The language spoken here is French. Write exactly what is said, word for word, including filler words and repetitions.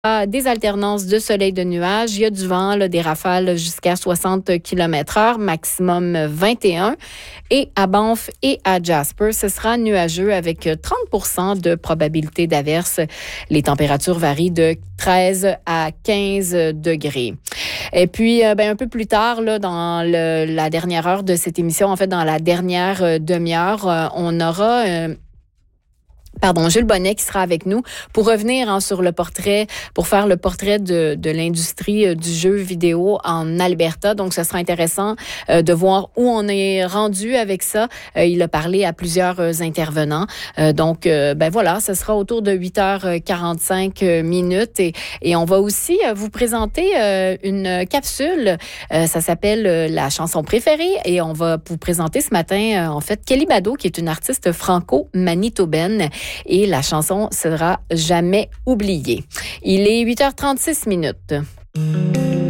Des alternances de soleil de nuages. Il y a du vent, là, des rafales jusqu'à soixante kilomètres heure, maximum vingt et un. Et à Banff et à Jasper, ce sera nuageux avec trente pour cent de probabilité d'averse. Les températures varient de treize à quinze degrés. Et puis, euh, ben, un peu plus tard, là, dans le, la dernière heure de cette émission, en fait, dans la dernière euh, demi-heure, euh, on aura... Euh, Pardon, Jules Bonnet qui sera avec nous pour revenir hein, sur le portrait, pour faire le portrait de, de l'industrie euh, du jeu vidéo en Alberta. Donc, ce sera intéressant euh, de voir où on est rendu avec ça. Euh, il a parlé à plusieurs euh, intervenants. Euh, donc, euh, ben voilà, ce sera autour de huit heures quarante-cinq minutes. Et, et on va aussi euh, vous présenter euh, une capsule. Euh, ça s'appelle euh, La chanson préférée. Et on va vous présenter ce matin, euh, en fait, Kelly Bado, qui est une artiste franco-manitobaine. Et la chanson sera jamais oubliée. Il est huit heures trente-six minutes.